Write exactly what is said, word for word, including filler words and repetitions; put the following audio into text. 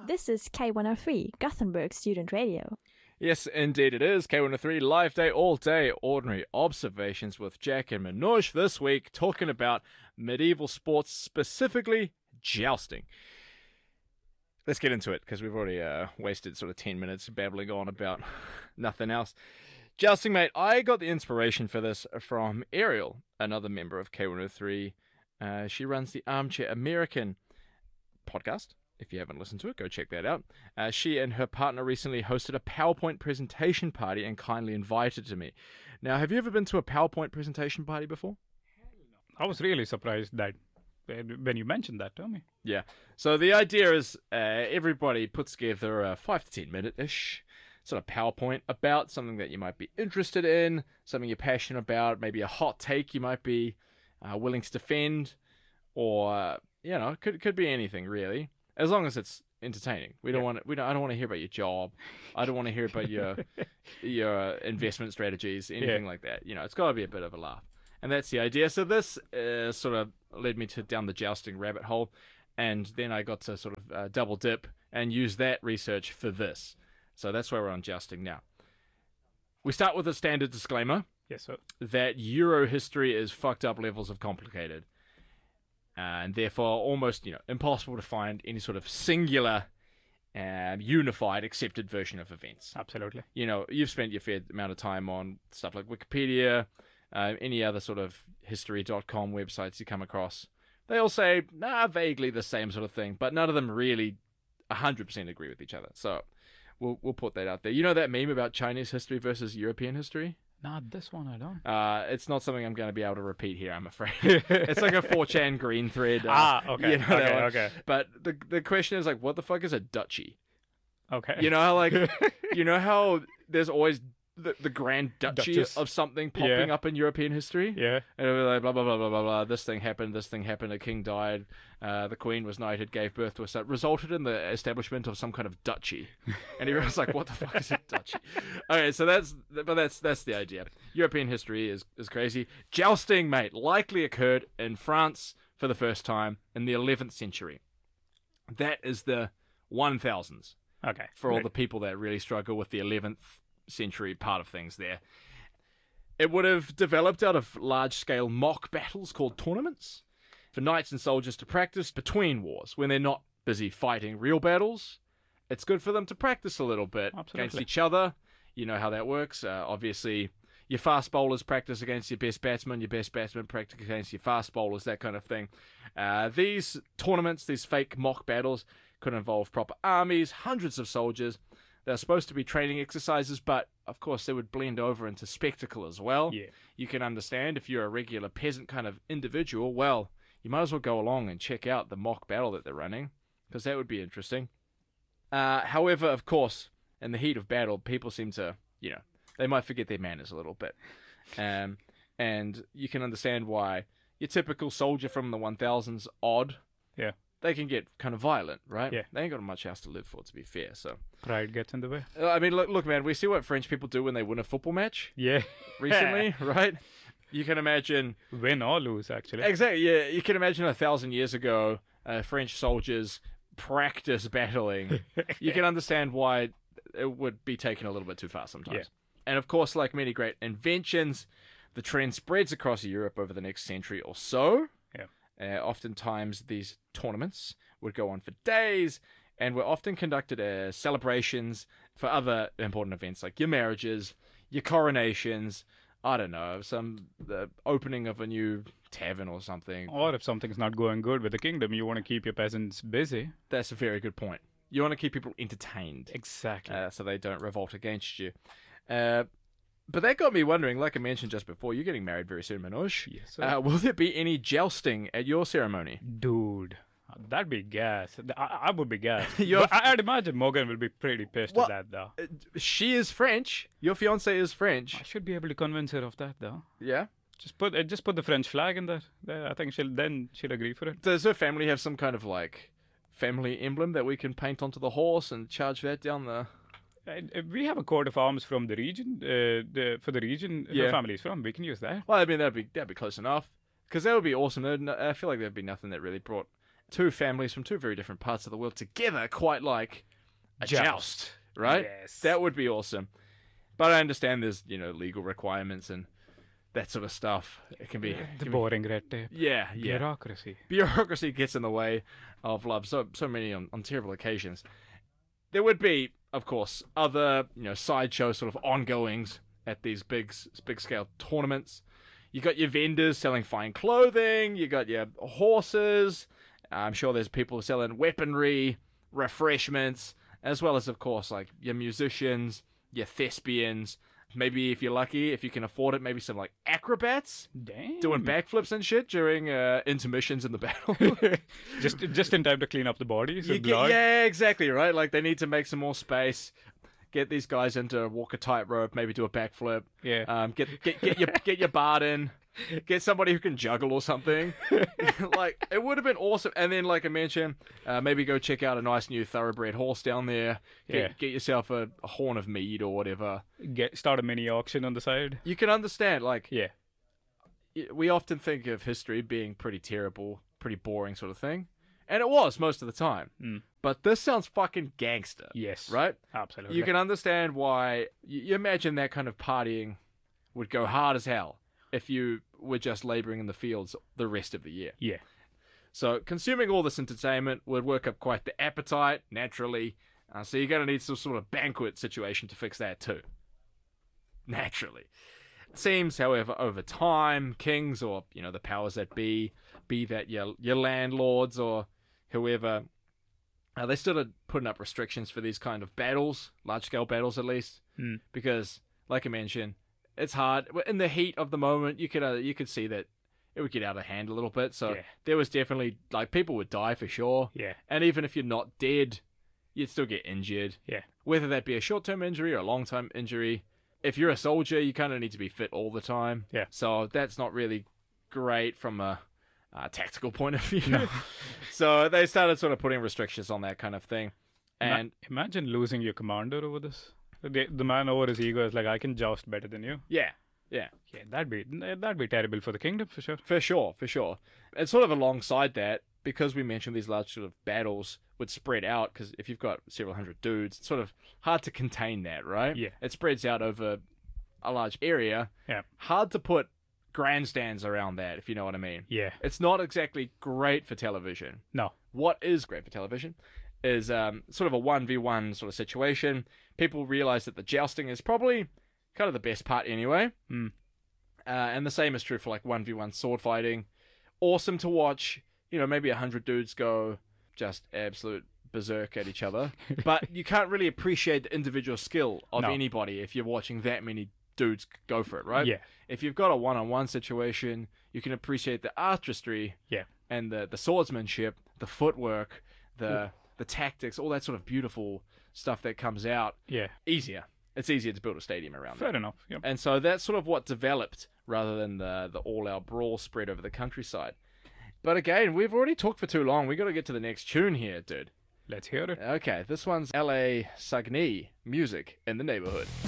This is K one oh three, Gothenburg Student Radio. Yes, indeed it is. K one oh three, live day, all day, ordinary observations with Jack and Manoj this week, talking about medieval sports, specifically jousting. Let's get into it, because we've already uh, wasted sort of ten minutes babbling on about nothing else. Jousting, mate, I got the inspiration for this from Ariel, another member of K one oh three. Uh, she runs the Armchair American podcast. If you haven't listened to it, go check that out. Uh, she and her partner recently hosted a PowerPoint presentation party and kindly invited to me. Now, have you ever been to a PowerPoint presentation party before? I was really surprised that when you mentioned that to me. Yeah. So the idea is uh, everybody puts together a five to ten minute-ish sort of PowerPoint about something that you might be interested in, something you're passionate about, maybe a hot take you might be uh, willing to defend, or, uh, you know, it could, could be anything, really. As long as it's entertaining. We don't yeah. want to, we don't, I don't want to hear about your job. I don't want to hear about your your investment strategies, anything yeah. like that. You know, it's got to be a bit of a laugh. And that's the idea. So this uh, sort of led me to down the jousting rabbit hole. And then I got to sort of uh, double dip and use that research for this. So that's where we're on jousting now. We start with a standard disclaimer. Yes, sir. That Euro history is fucked up levels of complicated. Uh, and therefore almost, you know, impossible to find any sort of singular, uh, unified, accepted version of events. Absolutely. You know, you've spent your fair amount of time on stuff like Wikipedia, uh, any other sort of history dot com websites you come across. They all say, nah, vaguely the same sort of thing, but none of them really one hundred percent agree with each other. So we'll we'll put that out there. You know that meme about Chinese history versus European history? Not this one, I don't. Uh, it's not something I'm going to be able to repeat here, I'm afraid. It's like a four chan green thread. Uh, ah, okay, you know, okay, okay. But the the question is, like, what the fuck is a duchy? Okay. You know how, like, you know how there's always the, the Grand Duchy Duchess. Of something popping yeah. up in European history? Yeah. And it'll be like, blah, blah, blah, blah, blah, blah, this thing happened, this thing happened, a king died, uh, the queen was knighted, gave birth to a son, resulted in the establishment of some kind of duchy. And everyone's like, what the fuck is a duchy? Okay, so that's, but that's that's the idea. European history is, is crazy. Jousting, mate, likely occurred in France for the first time in the eleventh century. That is the one thousands. Okay. For all right. the people that really struggle with the eleventh century part of things there. It would have developed out of large-scale mock battles called tournaments for knights and soldiers to practice between wars when they're not busy fighting real battles. It's good for them to practice a little bit Absolutely. Against each other. You know how that works. Uh, obviously, your fast bowlers practice against your best batsmen, your best batsmen practice against your fast bowlers, that kind of thing. Uh, these tournaments, these fake mock battles, could involve proper armies, hundreds of soldiers. They're supposed to be training exercises, but of course they would blend over into spectacle as well. Yeah. You can understand if you're a regular peasant kind of individual, well, you might as well go along and check out the mock battle that they're running, because that would be interesting. Uh, however, of course, in the heat of battle, people seem to, you know, they might forget their manners a little bit. Um, and you can understand why your typical soldier from the one thousands odd, yeah, they can get kind of violent, right? Yeah. They ain't got much else to live for, to be fair, so... Pride gets in the way. Uh, I mean, look, look, man, we see what French people do when they win a football match. Yeah. Recently, right? You can imagine... Win or lose, actually. Exactly, yeah. You can imagine a thousand years ago, uh, French soldiers practice battling. You can understand why it would be taken a little bit too far sometimes. Yeah. And of course, like many great inventions, the trend spreads across Europe over the next century or so. Yeah. Uh, oftentimes, these tournaments would go on for days and were often conducted as celebrations for other important events like your marriages, your coronations, I don't know, some the opening of a new tavern or something. Or if something's not going good with the kingdom, you want to keep your peasants busy. That's a very good point. You want to keep people entertained. Exactly. Uh, so they don't revolt against you. Uh, but that got me wondering, like I mentioned just before, you're getting married very soon, Manoj. Yes, sir. Uh, will there be any jousting at your ceremony? Dude, that'd be gas. I, I would be gas. Your But I- I'd imagine Morgan will be pretty pissed Well, at that, though. Uh, she is French. Your fiance is French. I should be able to convince her of that, though. Yeah? Just put uh, just put the French flag in there. There, I think she'll then she'll agree for it. Does her family have some kind of, like, family emblem that we can paint onto the horse and charge that down the... Uh, uh, we have a coat of arms from the region, uh, the, for the region Yeah. her family is from. We can use that. Well, I mean, that'd be that'd be close enough. Because that would be awesome. There'd no- I feel like there'd be nothing that really brought two families from two very different parts of the world together, quite like a joust, Joust. right? Yes. That would be awesome. But I understand there's, you know, legal requirements and that sort of stuff. It can be... it The can be- boring red tape. yeah, yeah. Bureaucracy. Bureaucracy gets in the way of love so so many on, on terrible occasions. There would be, of course, other, you know, sideshow sort of ongoings at these big big scale tournaments. You got your vendors selling fine clothing. You got your horses. I'm sure there's people selling weaponry, refreshments, as well as, of course, like your musicians, your thespians. Maybe if you're lucky, if you can afford it, maybe some like acrobats Damn. doing backflips and shit during uh, intermissions in the battle. just just in time to clean up the bodies You and get- blood. yeah, exactly, right? Like, they need to make some more space. Get these guys into walk a tightrope, maybe do a backflip. Yeah. Um, get get get your get your bard in. Get somebody who can juggle or something. Like, it would have been awesome. And then, like I mentioned, uh, maybe go check out a nice new thoroughbred horse down there. Get, Yeah. get yourself a, a horn of mead or whatever. Get start a mini auction on the side. You can understand, like, Yeah. y- we often think of history being pretty terrible, pretty boring sort of thing. And it was most of the time. Mm. But this sounds fucking gangster. Yes. Right? Absolutely. You can understand why you, you imagine that kind of partying would go hard as hell if you were just laboring in the fields the rest of the year. Yeah. So consuming all this entertainment would work up quite the appetite, naturally. Uh, so you're going to need some sort of banquet situation to fix that too. Naturally. It seems, however, over time, kings or, you know, the powers that be, be that your, your landlords or whoever, uh, they started putting up restrictions for these kind of battles, large-scale battles at least, Mm. because, like I mentioned, it's hard. In the heat of the moment, you could uh, you could see that it would get out of hand a little bit. So Yeah. there was definitely, like, people would die for sure. Yeah. And even if you're not dead, you'd still get injured. Yeah. Whether that be a short-term injury or a long-term injury. If you're a soldier, you kind of need to be fit all the time. Yeah. So that's not really great from a, a tactical point of view. So they started sort of putting restrictions on that kind of thing. Ma- And imagine losing your commander over this. The, the man over his ego is like, I can joust better than you. yeah, yeah. Yeah, that'd be that'd be terrible for the kingdom for sure. For sure, for sure. And sort of alongside that, because we mentioned these large sort of battles would spread out, because if you've got several hundred dudes, it's sort of hard to contain that, right? Yeah. It spreads out over a large area. Yeah. Hard to put grandstands around that, if you know what I mean. Yeah. It's not exactly great for television. No. What is great for television is um, sort of a one v one sort of situation. People realize that the jousting is probably kind of the best part anyway. Mm. Uh, and the same is true for like one v one sword fighting. Awesome to watch. You know, maybe a hundred dudes go just absolute berserk at each other. But you can't really appreciate the individual skill of No. anybody if you're watching that many dudes go for it, right? Yeah. If you've got a one-on-one situation, you can appreciate the artistry Yeah. and the, the swordsmanship, the footwork, the the tactics, all that sort of beautiful stuff that comes out. Yeah. Easier. It's easier to build a stadium around Fair that. enough. Yep. And so that's sort of what developed rather than the, the all-out brawl spread over the countryside. But again, we've already talked for too long. We got to get to the next tune here, dude. Let's hear it. Okay, this one's L A Sagni, Music in the Neighborhood.